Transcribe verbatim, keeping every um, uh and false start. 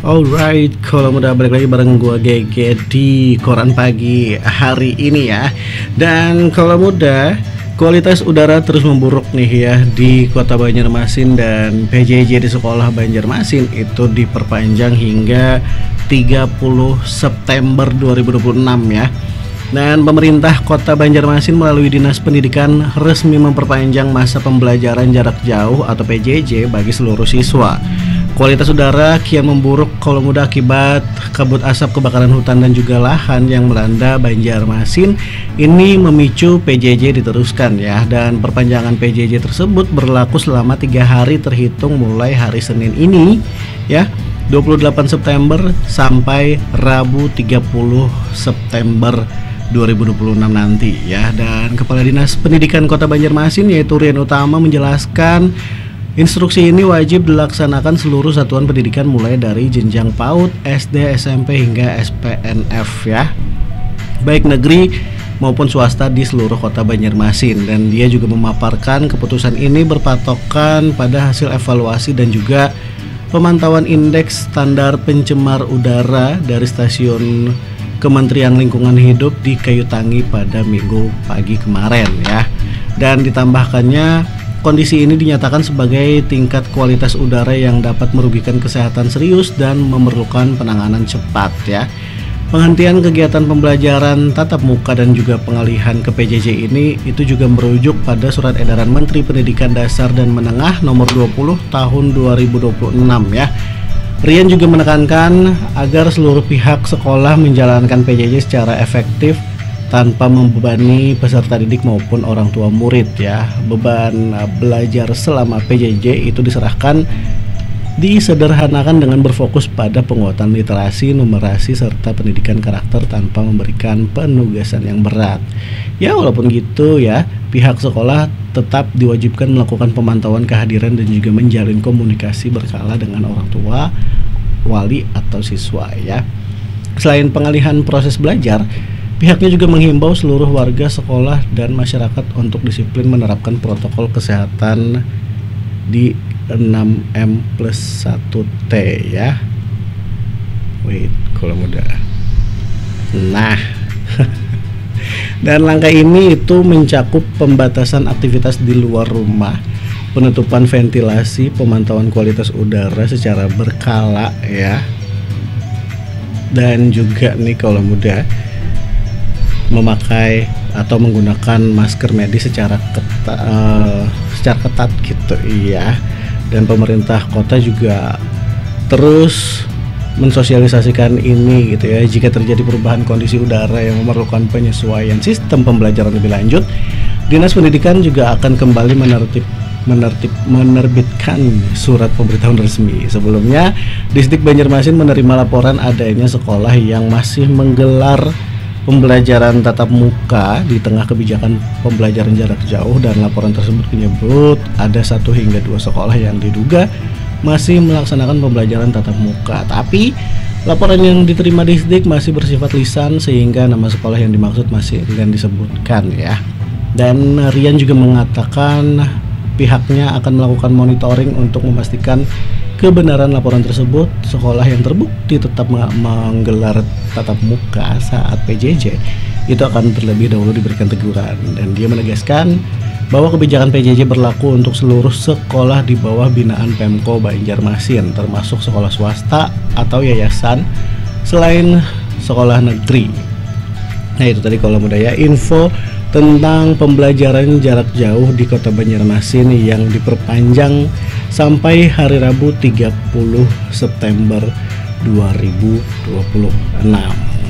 Alright, kalau udah balik lagi bareng gua G G di Koran Pagi hari ini ya. Dan kalau muda, kualitas udara terus memburuk nih ya di Kota Banjarmasin, dan P J J di sekolah Banjarmasin itu diperpanjang hingga tiga puluh September dua ribu dua puluh enam ya. Dan pemerintah Kota Banjarmasin melalui Dinas Pendidikan resmi memperpanjang masa pembelajaran jarak jauh atau P J J bagi seluruh siswa. Kualitas udara kian memburuk kalau muda akibat kabut asap kebakaran hutan dan juga lahan yang melanda Banjarmasin. Ini memicu P J J diteruskan ya, dan perpanjangan P J J tersebut berlaku selama tiga hari terhitung mulai hari Senin ini ya, dua puluh delapan September sampai Rabu tiga puluh September dua ribu dua puluh enam nanti ya. Dan Kepala Dinas Pendidikan Kota Banjarmasin yaitu Rian Utama menjelaskan, instruksi ini wajib dilaksanakan seluruh satuan pendidikan mulai dari jenjang PAUD, S D, S M P hingga S P N F ya, baik negeri maupun swasta di seluruh Kota Banjarmasin. Dan dia juga memaparkan keputusan ini berpatokan pada hasil evaluasi dan juga pemantauan indeks standar pencemar udara dari stasiun Kementerian Lingkungan Hidup di Kayu Tangi pada Minggu pagi kemarin ya. Dan ditambahkannya, kondisi ini dinyatakan sebagai tingkat kualitas udara yang dapat merugikan kesehatan serius dan memerlukan penanganan cepat ya. Penghentian kegiatan pembelajaran tatap muka dan juga pengalihan ke P J J ini itu juga merujuk pada Surat Edaran Menteri Pendidikan Dasar dan Menengah nomor dua puluh tahun dua ribu dua puluh enam ya. Rian juga menekankan agar seluruh pihak sekolah menjalankan P J J secara efektif tanpa membebani peserta didik maupun orang tua murid ya. Beban belajar selama P J J itu diserahkan disederhanakan dengan berfokus pada penguatan literasi, numerasi, serta pendidikan karakter tanpa memberikan penugasan yang berat. Ya walaupun gitu ya, pihak sekolah tetap diwajibkan melakukan pemantauan kehadiran dan juga menjalin komunikasi berkala dengan orang tua, wali atau siswa ya. Selain pengalihan proses belajar, pihaknya juga menghimbau seluruh warga sekolah dan masyarakat untuk disiplin menerapkan protokol kesehatan di enam M plus satu T ya. Wait, kalau muda. Nah, dan langkah ini itu mencakup pembatasan aktivitas di luar rumah, penutupan ventilasi, pemantauan kualitas udara secara berkala ya. Dan juga nih kalau muda, memakai atau menggunakan masker medis secara ketat, uh, secara ketat gitu iya. Dan pemerintah kota juga terus mensosialisasikan ini gitu ya. Jika terjadi perubahan kondisi udara yang memerlukan penyesuaian sistem pembelajaran lebih lanjut, Dinas Pendidikan juga akan kembali menertib menertib menerbitkan surat pemberitahuan resmi. Sebelumnya, Distrik Banjarmasin menerima laporan adanya sekolah yang masih menggelar pembelajaran tatap muka di tengah kebijakan pembelajaran jarak jauh, dan laporan tersebut menyebut ada satu hingga dua sekolah yang diduga masih melaksanakan pembelajaran tatap muka. Tapi laporan yang diterima distrik masih bersifat lisan sehingga nama sekolah yang dimaksud masih enggan disebutkan ya. Dan Rian juga mengatakan pihaknya akan melakukan monitoring untuk memastikan kebenaran laporan tersebut. Sekolah yang terbukti tetap menggelar tatap muka saat P J J itu akan terlebih dahulu diberikan teguran. Dan dia menegaskan bahwa kebijakan P J J berlaku untuk seluruh sekolah di bawah binaan Pemko Banjarmasin, termasuk sekolah swasta atau yayasan selain sekolah negeri. Nah itu tadi kalau muda ya, info tentang pembelajaran jarak jauh di Kota Banjarmasin yang diperpanjang sampai hari Rabu tiga puluh September dua ribu dua puluh enam.